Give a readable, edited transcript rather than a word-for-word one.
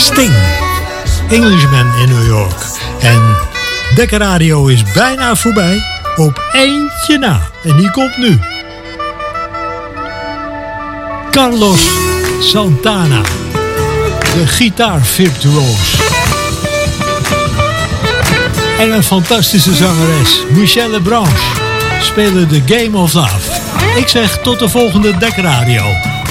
Sting, Englishman in New York. En Dekker Radio is bijna voorbij, op eentje na. En die komt nu. Carlos Santana, de gitaarvirtuoos. En een fantastische zangeres, Michelle Lebranche, spelen The Game of Love. Ik zeg tot de volgende Dekker Radio.